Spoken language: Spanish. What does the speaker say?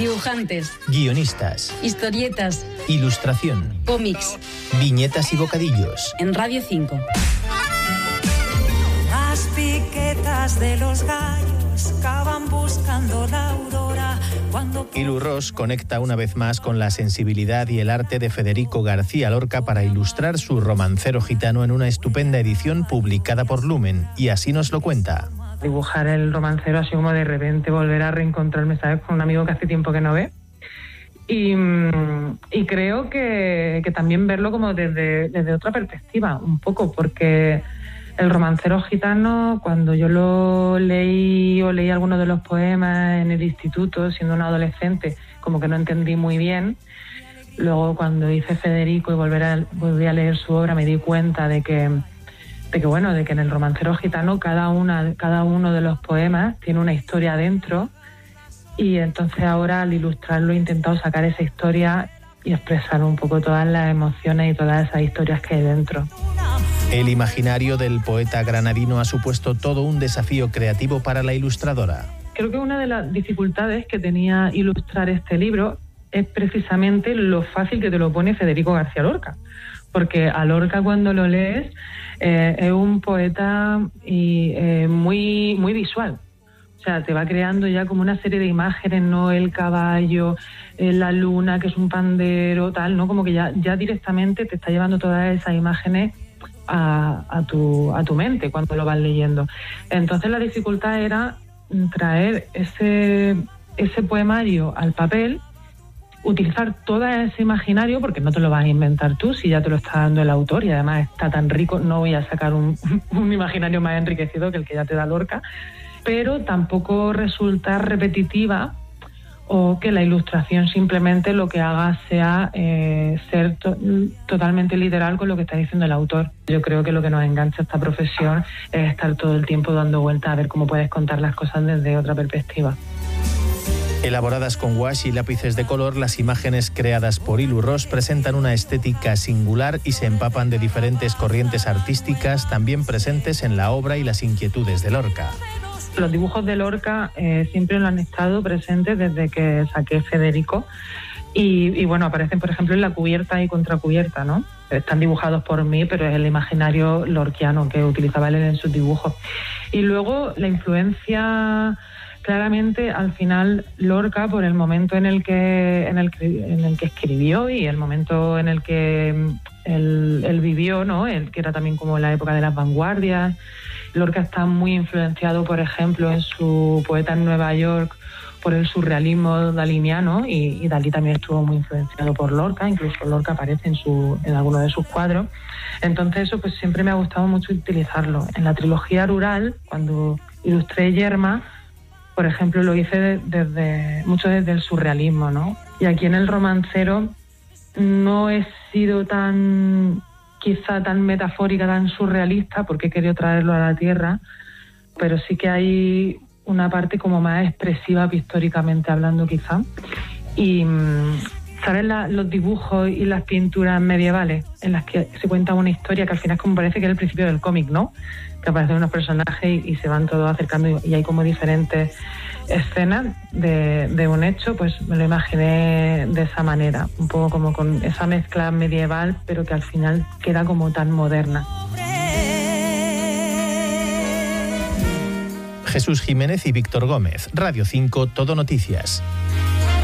Dibujantes, guionistas, historietas, ilustración, cómics, viñetas y bocadillos. En Radio 5. Las piquetas de los gallos cavan buscando la aurora. Ilu Ros conecta una vez más con la sensibilidad y el arte de Federico García Lorca para ilustrar su Romancero Gitano en una estupenda edición publicada por Lumen, y así nos lo cuenta. Dibujar el romancero así como de repente volver a reencontrarme, ¿sabes?, con un amigo que hace tiempo que no ve. Y creo que también verlo como desde otra perspectiva, un poco, porque el Romancero Gitano, cuando yo lo leí o leí algunos de los poemas en el instituto, siendo una adolescente, como que no entendí muy bien. Luego, cuando hice Federico y volví a leer su obra, me di cuenta de que en el Romancero Gitano cada uno de los poemas tiene una historia dentro, y entonces ahora al ilustrarlo he intentado sacar esa historia y expresar un poco todas las emociones y todas esas historias que hay dentro. El imaginario del poeta granadino ha supuesto todo un desafío creativo para la ilustradora. Creo que una de las dificultades que tenía ilustrar este libro es precisamente lo fácil que te lo pone Federico García Lorca, porque a Lorca, cuando lo lees, es un poeta muy, muy visual. O sea, te va creando ya como una serie de imágenes, ¿no? El caballo, la luna, que es un pandero, tal, ¿no? Como que ya directamente te está llevando todas esas imágenes a tu mente cuando lo vas leyendo. Entonces la dificultad era traer ese poemario al papel, utilizar todo ese imaginario, porque no te lo vas a inventar tú si ya te lo está dando el autor, y además está tan rico, no voy a sacar un imaginario más enriquecido que el que ya te da Lorca, pero tampoco resultar repetitiva o que la ilustración simplemente lo que haga sea ser totalmente literal con lo que está diciendo el autor. Yo creo que lo que nos engancha a esta profesión es estar todo el tiempo dando vueltas a ver cómo puedes contar las cosas desde otra perspectiva. Elaboradas con gouache y lápices de color, las imágenes creadas por Ilu Ros presentan una estética singular y se empapan de diferentes corrientes artísticas también presentes en la obra y las inquietudes de Lorca. Los dibujos de Lorca siempre lo han estado presentes desde que saqué Federico y bueno, aparecen por ejemplo en la cubierta y contracubierta, ¿no? Están dibujados por mí, pero es el imaginario lorquiano que utilizaba él en sus dibujos. Y luego la influencia, claramente, al final Lorca, por el momento en el que escribió y el momento en el que él vivió, ¿no? Que era también como la época de las vanguardias. Lorca está muy influenciado, por ejemplo, en su Poeta en Nueva York, por el surrealismo daliniano, y Dalí también estuvo muy influenciado por Lorca, incluso Lorca aparece en algunos de sus cuadros. Entonces eso pues siempre me ha gustado mucho utilizarlo. En la trilogía rural, cuando ilustré Yerma, por ejemplo, lo hice mucho desde el surrealismo, ¿no? Y aquí en el romancero no he sido quizá tan metafórica, tan surrealista, porque he querido traerlo a la tierra, pero sí que hay una parte como más expresiva pictóricamente hablando quizá. Y ¿sabes los dibujos y las pinturas medievales en las que se cuenta una historia que al final como parece que es el principio del cómic, ¿no? Que aparecen unos personajes y se van todos acercando y hay como diferentes escenas de un hecho, pues me lo imaginé de esa manera, un poco como con esa mezcla medieval, pero que al final queda como tan moderna. Jesús Jiménez y Víctor Gómez, Radio 5, Todo Noticias.